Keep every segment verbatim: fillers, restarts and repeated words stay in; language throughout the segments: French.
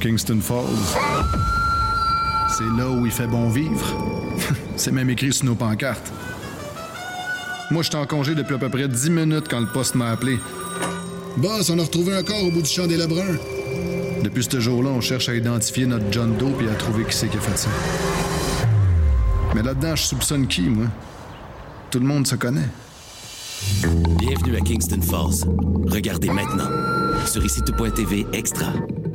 Kingston Falls. C'est là où il fait bon vivre. C'est même écrit sur nos pancartes. Moi, j'étais en congé depuis à peu près dix minutes quand le poste m'a appelé. Boss, on a retrouvé un corps au bout du champ des Lebrun. Depuis ce jour-là, on cherche à identifier notre John Doe et à trouver qui c'est qui a fait ça. Mais là-dedans, je soupçonne qui, moi? Tout le monde se connaît. Bienvenue à Kingston Falls. Regardez maintenant sur ici tout point t v extra.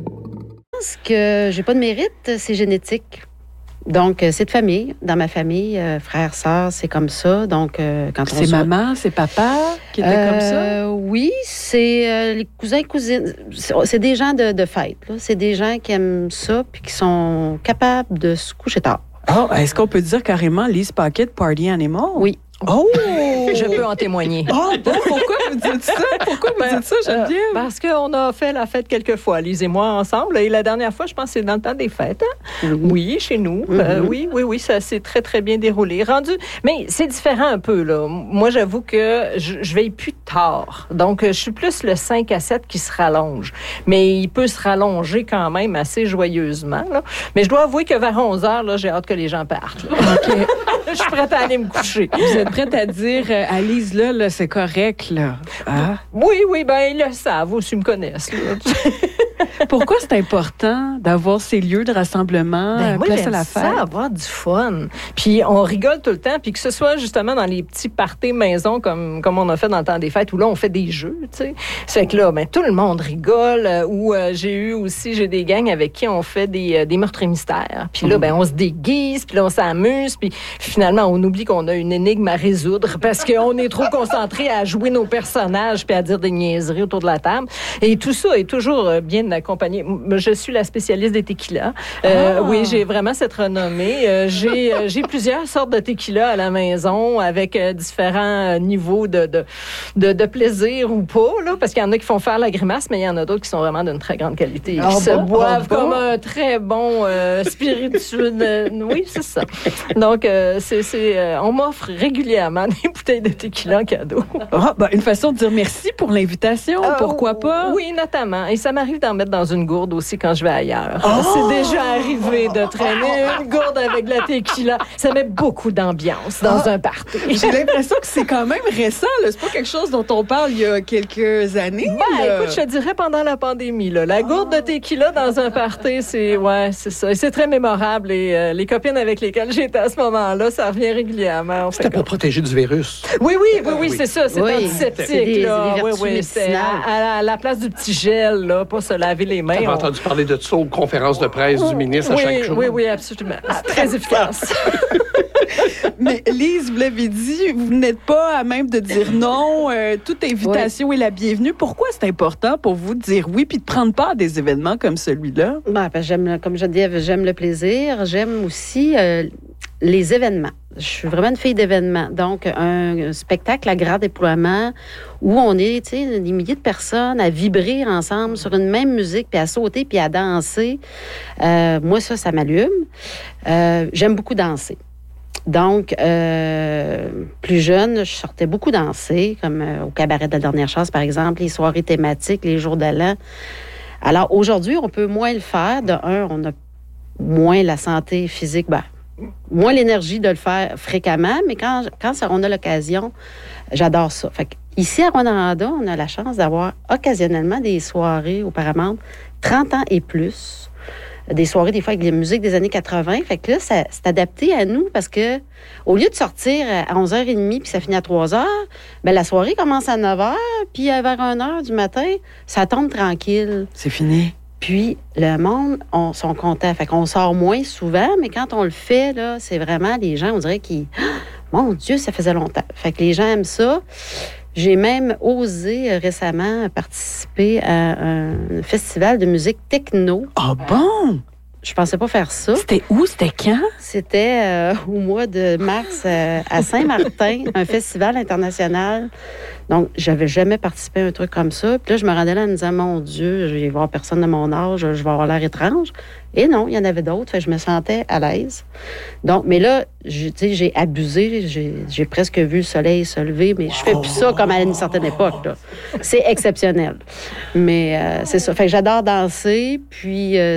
Je pense que j'ai pas de mérite, c'est génétique. Donc, c'est de famille. Dans ma famille, euh, frères, sœurs, c'est comme ça. Donc, euh, quand on C'est soit... maman, c'est papa qui étaient euh, comme ça? Oui, c'est euh, les cousins, cousines. C'est, c'est des gens de, de fête. Là. C'est des gens qui aiment ça puis qui sont capables de se coucher tard. Oh, est-ce qu'on peut dire carrément Lise Paquette Party Animal? Oui. Oh! Je peux en témoigner. Oh, bon, pourquoi vous dites ça? Pourquoi vous dites ça, Geneviève? Euh, parce qu'on a fait la fête quelques fois, Lise et moi, ensemble. Et la dernière fois, je pense que c'est dans le temps des fêtes. Hein? Mm-hmm. Oui, chez nous. Mm-hmm. Euh, oui, oui, oui, ça s'est très, très bien déroulé. Rendu... Mais c'est différent un peu, là. Moi, j'avoue que je, je veille plus tard. Donc, je suis plus le cinq à sept qui se rallonge. Mais il peut se rallonger quand même assez joyeusement, là. Mais je dois avouer que vers onze heures, là, j'ai hâte que les gens partent. OK. Je suis prête à aller me coucher. Vous êtes prête à dire euh, à Lise, là, là, c'est correct, là? Ah. Oui, oui, ben ils le savent, aussi me connaissent. Là. Pourquoi c'est important d'avoir ces lieux de rassemblement, Ben, moi, place j'aime à la fête? ça, avoir du fun. Puis on rigole tout le temps, puis que ce soit justement dans les petits parties maison comme, comme on a fait dans le temps des fêtes, où là, on fait des jeux, tu sais. C'est que là, ben, tout le monde rigole. Euh, ou euh, j'ai eu aussi, j'ai des gangs avec qui on fait des, euh, des meurtres et mystères. Puis là, ben, on se déguise, puis là, on s'amuse, puis finalement, on oublie qu'on a une énigme à résoudre parce qu'on est trop concentré à jouer nos personnages puis à dire des niaiseries autour de la table. Et tout ça est toujours bien accompagné. Je suis la spécialiste des tequilas. Euh, ah. Oui, j'ai vraiment cette renommée. Euh, j'ai, euh, j'ai plusieurs sortes de tequilas à la maison avec euh, différents niveaux de, de, de, de plaisir ou pas, là, parce qu'il y en a qui font faire la grimace, mais il y en a d'autres qui sont vraiment d'une très grande qualité et ah qui bon? se boivent ah comme bon? un très bon euh, spiritueux. Euh, oui, c'est ça. Donc, euh, c'est, c'est, euh, on m'offre régulièrement des bouteilles de tequila en cadeau. Ah, ben, une façon de dire merci pour l'invitation, Euh, pourquoi pas? Oui, notamment. Et ça m'arrive d'en mettre dans une gourde aussi quand je vais ailleurs. Oh! C'est déjà arrivé de traîner une gourde avec de la tequila. Ça met beaucoup d'ambiance dans Ah! un party. J'ai l'impression que c'est quand même récent, là. C'est pas quelque chose dont on parle il y a quelques années. Ben, là. écoute, je te dirais pendant la pandémie, là, la gourde de tequila dans un party, c'est, ouais, c'est ça. Et c'est très mémorable. Et euh, les copines avec lesquelles j'étais à ce moment-là, ça revient régulièrement. C'était pour protéger du virus. Oui, oui, oui, oui, c'est ça. C'est Oui. antiseptique, C'est des- là. des Oui, vertus oui. C'est médicinales. à, à, à la place du petit gel, là, pas se laver les mains. J'ai on- entendu parler de ça aux conférences de presse du ministre à oui, chaque jour. Oui, oui, absolument. C'est très efficace. Mais Lise, vous l'avez dit, vous n'êtes pas à même de dire non. Euh, toute invitation est la bienvenue. Pourquoi c'est important pour vous de dire oui puis de prendre part à des événements comme celui-là? Ben, parce que j'aime, comme je dis, j'aime le plaisir. J'aime aussi euh, les événements. Je suis vraiment une fille d'événements. Donc, un, un spectacle à grand déploiement où on est, tu sais, des milliers de personnes à vibrer ensemble sur une même musique, puis à sauter, puis à danser. Euh, moi, ça, ça m'allume. Euh, j'aime beaucoup danser. Donc, euh, plus jeune, je sortais beaucoup danser, comme euh, au cabaret de la dernière chance, par exemple, les soirées thématiques, les jours de l'an. Alors, aujourd'hui, on peut moins le faire. De un, on a moins la santé physique, ben, moins l'énergie de le faire fréquemment, mais quand, quand ça, on a l'occasion, j'adore ça. Fait que ici, à Rwanda, on a la chance d'avoir occasionnellement des soirées au Paramount, trente ans et plus. Des soirées, des fois, avec les musiques des années quatre-vingts. Fait que là, ça, c'est adapté à nous parce que au lieu de sortir à onze heures trente puis ça finit à trois heures, bien, la soirée commence à neuf heures, puis vers une heure du matin, ça tombe tranquille. C'est fini. Puis, le monde, on sont contents. Fait qu'on sort moins souvent, mais quand on le fait, là, c'est vraiment les gens, on dirait qu'ils... Ah, mon Dieu, ça faisait longtemps. Fait que les gens aiment ça. J'ai même osé euh, récemment participer à un festival de musique techno. Ah bon? Je pensais pas faire ça. C'était où? C'était quand? C'était euh, au mois de mars euh, à Saint-Martin, un festival international. Donc, j'avais jamais participé à un truc comme ça. Puis là, je me rendais là en me disant, mon Dieu, je vais y voir personne de mon âge, je vais avoir l'air étrange. Et non, il y en avait d'autres. Fait que je me sentais à l'aise. Donc, mais là, tu sais, j'ai abusé. J'ai, j'ai presque vu le soleil se lever, mais je fais plus ça comme à une certaine époque, là. C'est exceptionnel. Mais euh, c'est ça. Fait que j'adore danser. Puis, euh,